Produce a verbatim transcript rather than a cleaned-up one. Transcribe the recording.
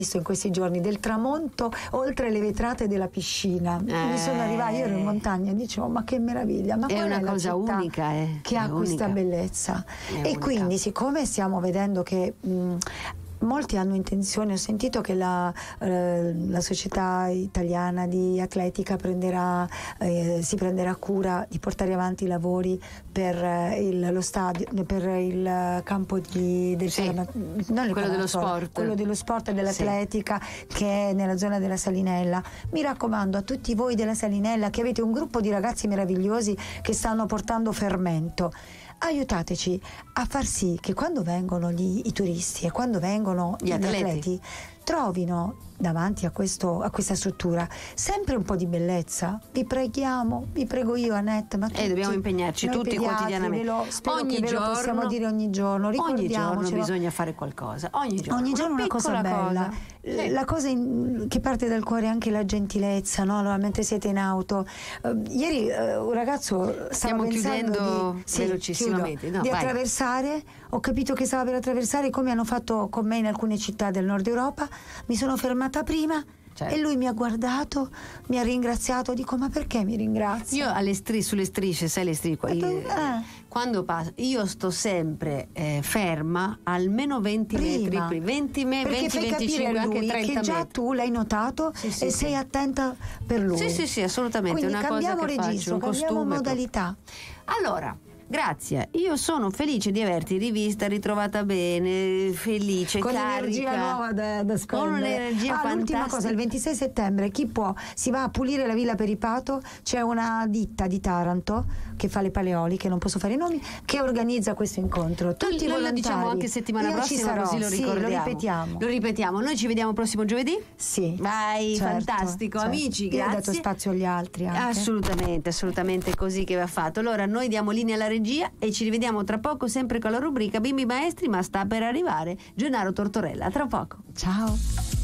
visto in questi giorni del tramonto oltre le vetrate della piscina. Eh. Mi sono arrivata, io ero in montagna e dicevo ma che meraviglia, ma è qual una è la cosa città unica, eh? che ha È questa unica. bellezza? È E unica. quindi siccome stiamo vedendo che mh, molti hanno intenzione, ho sentito che la, eh, la società italiana di atletica prenderà, eh, si prenderà cura di portare avanti i lavori per eh, il, lo stadio, per il campo di, del Sì, Palama- non il quello dello Palazzolo, sport. quello dello sport e dell'atletica, sì, che è nella zona della Salinella. Mi raccomando a tutti voi della Salinella che avete un gruppo di ragazzi meravigliosi che stanno portando fermento, aiutateci a far sì che quando vengono gli, i turisti e quando vengono Gli gli atleti. atleti trovino davanti a, questo, a questa struttura sempre un po' di bellezza. Vi preghiamo, vi prego io, Annette, ma tutti, E dobbiamo impegnarci noi tutti pediatri, quotidianamente. ve lo, spero Ogni che ve lo giorno- possiamo dire ogni giorno, Ogni giorno ricordiamocelo. bisogna fare qualcosa. Ogni giorno, Ogni giorno una cosa piccola bella. cosa. Sì. La cosa in- che parte dal cuore è anche la gentilezza, no? Allora, mentre siete in auto. Eh, ieri eh, un ragazzo stava Stiamo pensando chiudendo di, velocissimamente, chiudo, no, di vai. attraversare. Ho capito che stava per attraversare, come hanno fatto con me in alcune città del nord Europa. Mi sono fermata prima. Certo. E lui mi ha guardato, mi ha ringraziato, dico ma perché mi ringrazia? Io alle strisce, sulle strisce, sai le strisce, Eh, io- eh. quando passo, io sto sempre eh, ferma almeno venti Prima. metri, venti me, perché venti, fai venticinque, capire a anche lui trenta che già metri. tu l'hai notato Sì, sì, e sì. sei attenta per lui. Sì, sì, sì, assolutamente. Quindi Una cosa cambiamo che registro, faccio, un cambiamo costume. modalità. Allora, grazie, io sono felice di averti rivista, ritrovata bene, felice, Con carica. l'energia nuova da, da spendere. Con un'energia ah, l'ultima fantastica. cosa, il ventisei settembre chi può si va a pulire la Villa Peripato, c'è una ditta di Taranto che fa le paleoli, che non posso fare i nomi, che organizza questo incontro. Tutti i Noi lo volontari. diciamo anche settimana Io prossima, ci sarò, così lo sì, ricordiamo. lo ripetiamo. Lo ripetiamo. Noi ci vediamo prossimo giovedì? Sì. Vai, certo, fantastico, certo. amici, Io grazie. ho dato spazio agli altri anche. Assolutamente, assolutamente così che va fatto. Allora noi diamo linea alla regia e ci rivediamo tra poco sempre con la rubrica Bimbi Maestri, ma sta per arrivare Gennaro Tortorella. Tra poco. Ciao.